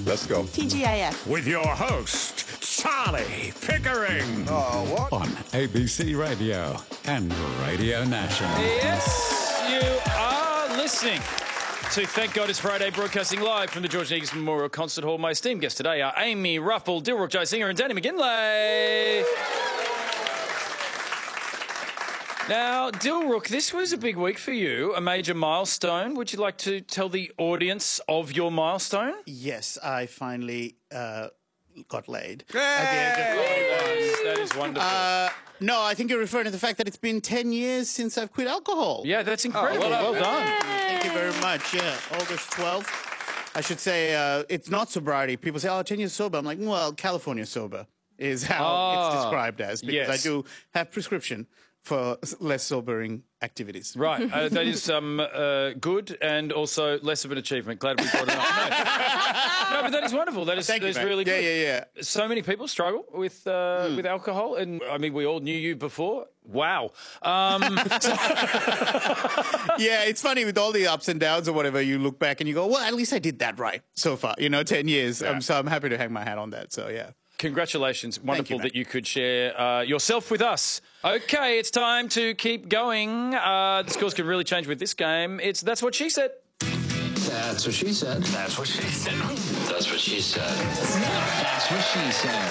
Let's go. TGIF. With your host, Charlie Pickering. Oh, what? On ABC Radio and Radio National. Yes, you are listening to Thank God It's Friday, broadcasting live from the George Negus Memorial Concert Hall. My esteemed guests today are Amy Ruffle, Dilruk Joe Singer and Danny McGinlay. Now, Dilruk, this was a big week for you, a major milestone. Would you like to tell the audience of your milestone? Yes, I finally got laid. Hey! At the age of 41. That is wonderful. No, I think you're referring to the fact that it's been 10 years since I've quit alcohol. Yeah, that's incredible. Well done. Thank you very much. Yeah, August 12th. I should say it's not sobriety. People say, 10 years sober. I'm like, well, California sober is how it's described as, because yes. I do have prescription for less sobering activities. Right. That is good and also less of an achievement. Glad we brought it up. No, but that is wonderful. That is really good. Yeah. So many people struggle with alcohol, and I mean, we all knew you before. Wow. Yeah, it's funny with all the ups and downs or whatever, you look back and you go, well, at least I did that right so far, 10 years. Yeah. So I'm happy to hang my hat on that. So, yeah. Congratulations. Wonderful you, that you could share yourself with us. Okay, it's time to keep going. The scores can really change with this game. That's what she said. That's what she said. That's what she said. That's what she said. That's what she said.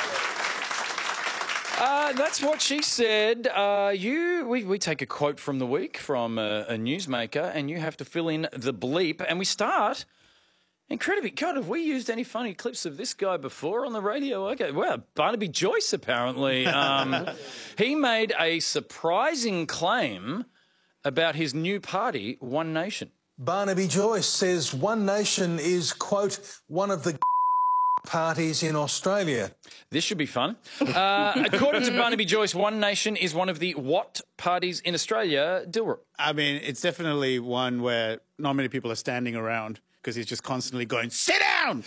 That's what she said. We take a quote from the week from a newsmaker, and you have to fill in the bleep. And we start... Incredibly. God, have we used any funny clips of this guy before on the radio? Okay, well, Barnaby Joyce, apparently. He made a surprising claim about his new party, One Nation. Barnaby Joyce says One Nation is, quote, one of the parties in Australia. This should be fun. According to Barnaby Joyce, One Nation is one of the what parties in Australia? Dilruk. I mean, it's definitely one where not many people are standing around, because he's just constantly going, sit down!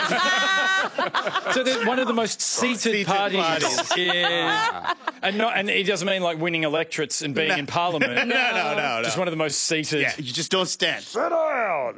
So they're one of the most seated parties. Yeah. And he doesn't mean like winning electorates and being in Parliament. No. Just one of the most seated. Yeah, you just don't stand. Sit down!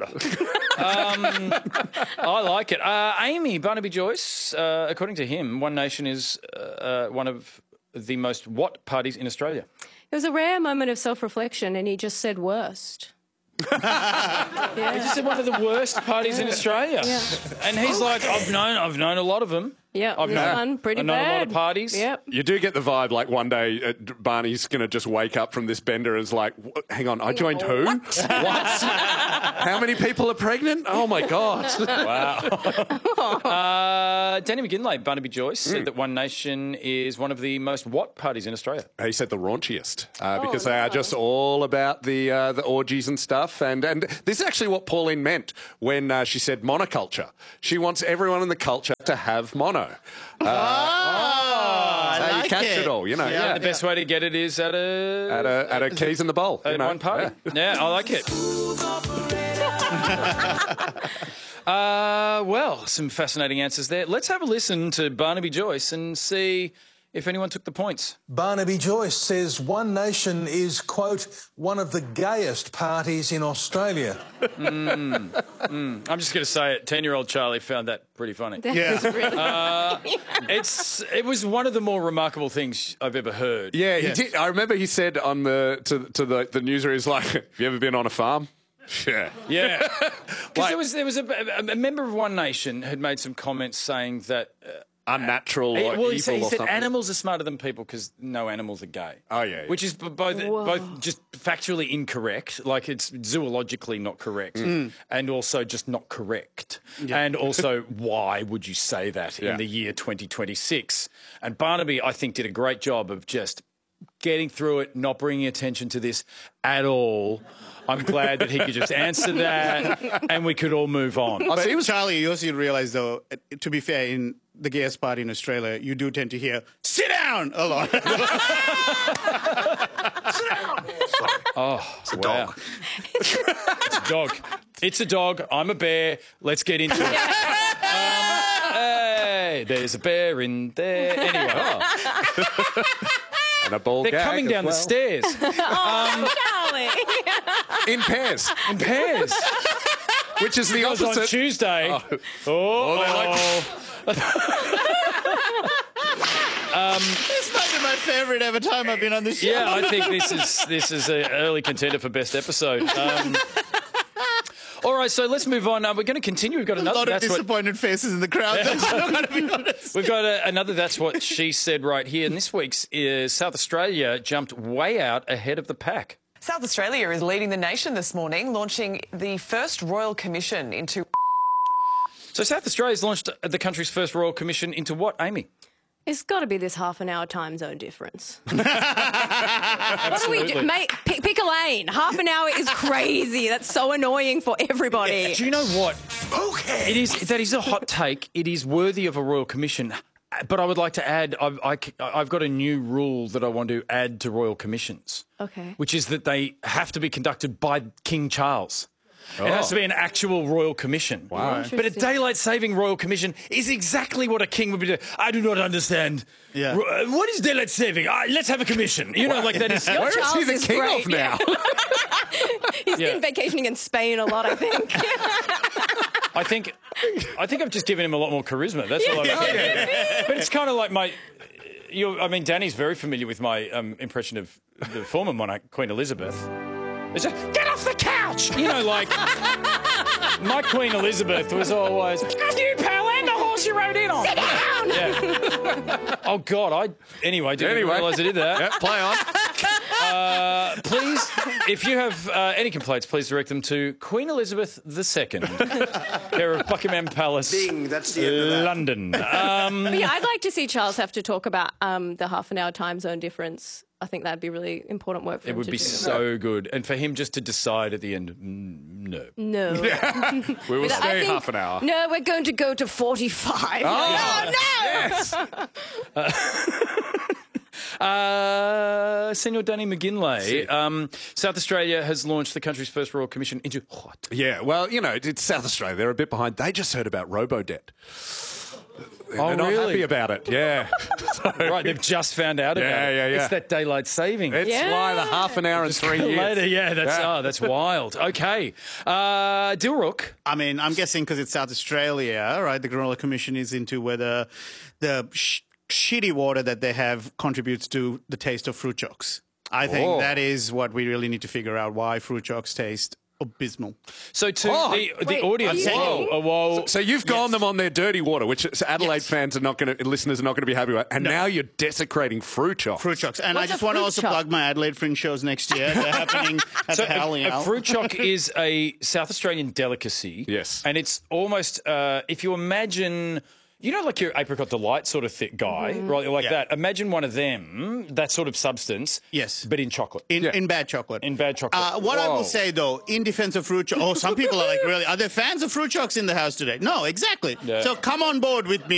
I like it. Amy, Barnaby Joyce, according to him, One Nation is one of the most what parties in Australia? It was a rare moment of self-reflection, and he just said worst. He just said one of the worst parties in Australia. Yeah. And he's like, I've known a lot of them. Yeah, I've known pretty a lot bad. of parties. Yep. You do get the vibe like one day Barney's going to just wake up from this bender and is like, hang on, I joined who? What? How many people are pregnant? Oh, my God. Wow. Danny McGinlay, Barnaby Joyce, said that One Nation is one of the most what parties in Australia? He said the raunchiest because they are just all about the orgies and stuff. And this is actually what Pauline meant when she said monoculture. She wants everyone in the culture to have mono. I like you catch it all, Yeah, the best way to get it is at a keys in the bowl. At one party. Yeah, I like it. Well, some fascinating answers there. Let's have a listen to Barnaby Joyce and see if anyone took the points. Barnaby Joyce says One Nation is, quote, one of the gayest parties in Australia. I'm just going to say it. 10-year-old Charlie found that pretty funny. Yeah. It was one of the more remarkable things I've ever heard. Yeah, he did. I remember he said on the newsroom, he's like, have you ever been on a farm? Yeah. Yeah. Because there was a member of One Nation had made some comments saying that... unnatural or evil he said something. animals are smarter than people because no animals are gay. Oh, yeah. Which is both just factually incorrect, like it's zoologically not correct, and also just not correct. Yeah. And also, why would you say that in the year 2026? And Barnaby, I think, did a great job of just getting through it, not bringing attention to this at all. I'm glad that he could just answer that and we could all move on. But Charlie, you also realise, though, to be fair, in the gayest party in Australia, you do tend to hear, sit down, a lot. Sit down! Oh, it's a dog. It's a dog. It's a dog. I'm a bear. Let's get into it. Hey, there's a bear in there. Anyway. And a ball They're coming down the stairs. Charlie. In pairs. In pairs. which is the Because opposite. on Tuesday. This might be my favourite ever time I've been on this show. Yeah, I think this is an early contender for best episode. All right, so let's move on. We're going to continue. We've got A another. lot of That's what disappointed faces in the crowd. I'm going to be honest. we've got another. That's what she said right here. And this week's South Australia jumped way out ahead of the pack. South Australia is leading the nation this morning, launching the first Royal Commission into... So South Australia's launched the country's first Royal Commission into what, Amy? It's got to be this half-an-hour time zone difference. What do we do? Mate, pick a lane. Half an hour is crazy. That's so annoying for everybody. Do you know what? Okay. That is a hot take. It is worthy of a Royal Commission. But I would like to add, I've got a new rule that I want to add to Royal Commissions. Okay. Which is that they have to be conducted by King Charles. It has to be an actual Royal Commission. Wow. But a daylight saving Royal Commission is exactly what a king would be doing. I do not understand. Yeah. What is daylight saving? Let's have a commission. You know, like that is... Your Where is he Charles the is king great, of now? He's been vacationing in Spain a lot, I think. I think I've just given him a lot more charisma. That's all I'm saying. But it's kind of like my... Danny's very familiar with my impression of the former monarch, Queen Elizabeth. It's just, get off the couch! You know, like, my Queen Elizabeth was always, after you, pal, and the horse you rode in on. Sit down! Yeah. Oh, God, didn't realise I did that. Yep, play on. Please, if you have any complaints, please direct them to Queen Elizabeth II, care of Buckingham Palace, that's the end of that. London. But yeah, I'd like to see Charles have to talk about the half-an-hour time zone difference. I think that'd be really important work for him It would to be do. so good. And for him just to decide at the end, no. No. We will But I stay think- half an hour. No, we're going to go to 45. Oh, No! Senor Danny McGinlay, South Australia has launched the country's first Royal Commission into what? Yeah, well, you know, it's South Australia. They're a bit behind. They just heard about robo-debt. Oh, They're not really? happy about it, yeah. Right, they've just found out about it. Yeah. It's that daylight saving. It's why the half an hour and 3 years. Later, that's wild. Okay. Dilrook. I mean, I'm guessing because it's South Australia, right? The Royal Commission is into whether the shitty water that they have contributes to the taste of fruit chocks. I think that is what we really need to figure out, why fruit chocks taste abysmal. So to the Wait, audience, are you- whoa. So you've gone them on their dirty water, which Adelaide fans are not going to, listeners are not going to be happy with, and now you're desecrating fruit chocks. Fruit chocks. And What's I just a want to fruit also choc? plug my Adelaide Fringe shows next year. They're happening at So the Howling a Owl. fruit choc is a South Australian delicacy. Yes. And it's almost, if you imagine... You know, like your apricot delight sort of thick guy, right? Like Yeah. that. Imagine one of them, that sort of substance. Yes. But in chocolate. In bad chocolate. In bad chocolate. What I Whoa. will say, though, in defense of fruit chocks, some people are like, really, are there fans of fruit chocks in the house today? No, exactly. Yeah. So come on board with me